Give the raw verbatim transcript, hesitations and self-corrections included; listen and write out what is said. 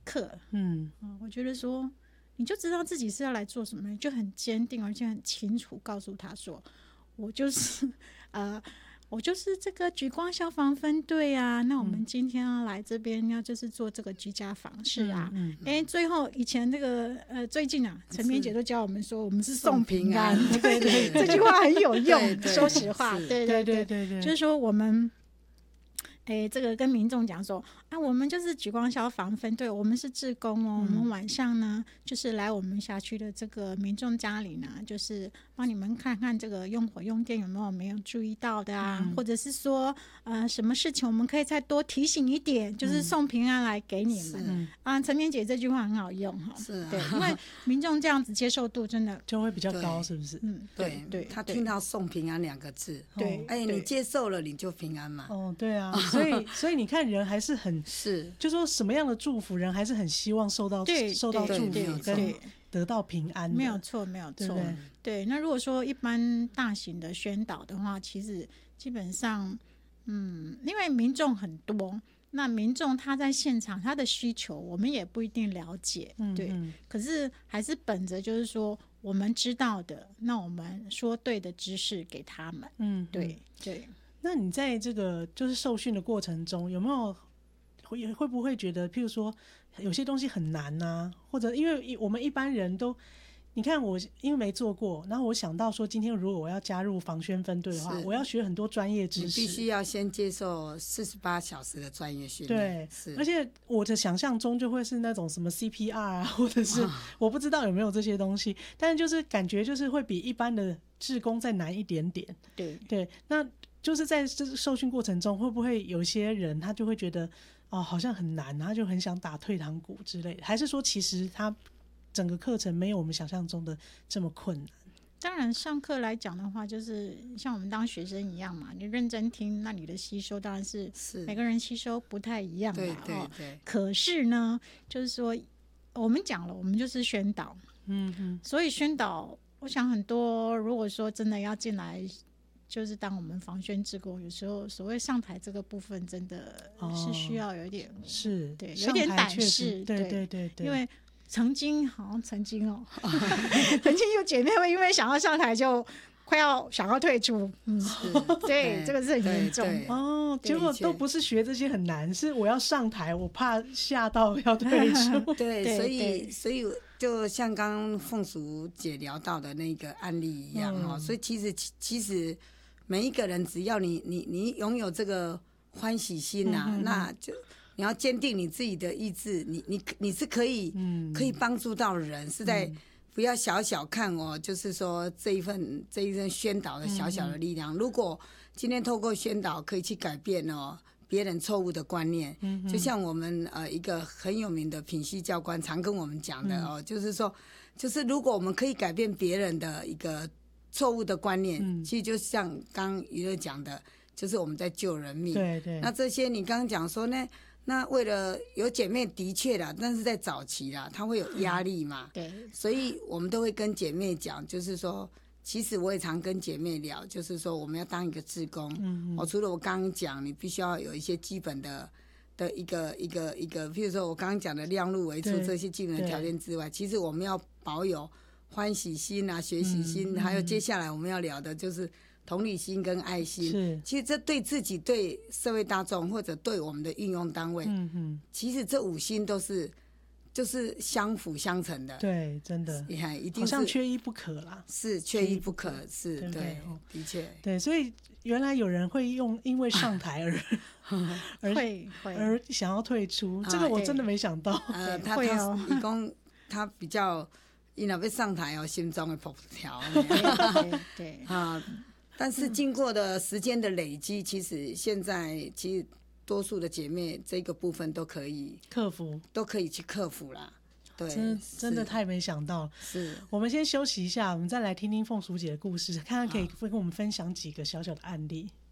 刻，嗯、呃，我觉得说你就知道自己是要来做什么，就很坚定而且很清楚告诉他说，我就是呃。我就是这个莒光消防分队啊，那我们今天要来这边要就是做这个居家访视啊。嗯嗯、欸、最后以前这个呃最近啊，陈明姐都教我们说我们是送平安，对对，这句话很有用。对对说实话，对对对对对，就是说我们。哎，这个跟民众讲说啊，我们就是莒光消防分队，我们是志工哦、嗯。我们晚上呢，就是来我们辖区的这个民众家里呢，就是帮你们看看这个用火用电有没有没有注意到的啊，嗯、或者是说呃什么事情我们可以再多提醒一点，就是送平安来给你们、嗯、啊。陈明姐这句话很好用哈，是、啊，对，因为民众这样子接受度真的就会比较高，是不是？ 嗯，对对，他听到送平安两个字， 对， 哎，你接受了你就平安嘛。 哦，对啊。所以，所以你看，人还是很是， 就说什么样的祝福，人还是很希望受到受到祝福跟得到平安的， 没有错，没有错。 对, 对，那如果说一般大型的宣导的话，其实基本上，嗯，因为民众很多，那民众他在现场他的需求，我们也不一定了解，嗯、对。可是还是本着就是说，我们知道的，那我们说对的知识给他们，嗯，对对。 那你在这个就是受训的过程中，有没有会会不会觉得，譬如说有些东西很难啊，或者因为我们一般人都，你看我因为没做过，然后我想到说，今天如果我要加入防宣分队的话，我要学很多专业知识， 你必须要先接受四十八小时的专业训练。 对，是，而且我的想象中就会是那种什么 C P R 啊，或者是我不知道有没有这些东西，但是就是感觉就是会比一般的志工再难一点点。 对对，那。就是在这受训过程中，会不会有些人他就会觉得哦好像很难，他就很想打退堂鼓之类的？还是说其实他整个课程没有我们想象中的这么困难？ 当然上课来讲的话，就是像我们当学生一样嘛，你认真听，那你的吸收当然是每个人吸收不太一样嘛。 对对对、哦。 可是呢，就是说我们讲了，我们就是宣导，嗯嗯，所以宣导，我想很多如果说真的要进来。就是当我们防宣志工，有时候所谓上台这个部分，真的是需要有点、哦、 是对，有点胆识， 对对对对， 因为曾经好像曾经哦，曾经有姐妹会因为想要上台就快要想要退出，嗯，对，这个是很严重哦。结果都不是学这些很难，是我要上台，我怕吓到要退出。 对，所以所以就像刚刚凤淑姐聊到的那个案例一样哈、嗯，所以其实其实。每一个人，只要你你你拥有这个欢喜心啊，嗯、那就你要坚定你自己的意志，你你你是可以、嗯、可以帮助到人，是在、嗯、不要小小看哦，就是说这一份这一份宣导的小小的力量。嗯、如果今天透过宣导可以去改变哦别人错误的观念，嗯、就像我们呃一个很有名的品系教官常跟我们讲的哦，嗯、就是说，就是如果我们可以改变别人的一个。错误的观念、嗯、其实就像刚娱乐讲的，就是我们在救人命。 对对。 那这些你刚刚讲说呢，那为了有姐妹的确啦，但是在早期啦，她会有压力嘛、嗯。对。所以我们都会跟姐妹讲，就是说，其实我也常跟姐妹聊，就是说我们要当一个志工。嗯嗯。我、哦、除了我刚刚讲，你必须要有一些基本的的一个一个一个，譬如说我刚刚讲的量入为出这些基本的条件之外，其实我们要保有。欢喜心啊，学习心、嗯，还有接下来我们要聊的就是同理心跟爱心。是，其实这对自己、对社会大众或者对我们的运用单位，嗯嗯，其实这五心都是就是相辅相成的。 对，真的， 你看，一定是好像缺一不可啦。 是缺一不可，是 对, 对、哦，的确， 对，所以原来有人会用因为上台而而会而想要退出，这个我真的没想到。 呃，他他一共他比较。伊若要上台哦，心中会扑跳。 对对啊，但是经过的时间的累积，其实现在其实多数的姐妹这个部分都可以克服， 都可以去克服啦。对， 真真的太没想到了。 是， 我们先休息一下，我们再来听听凤淑姐的故事，看看可以跟我们分享几个小小的案例。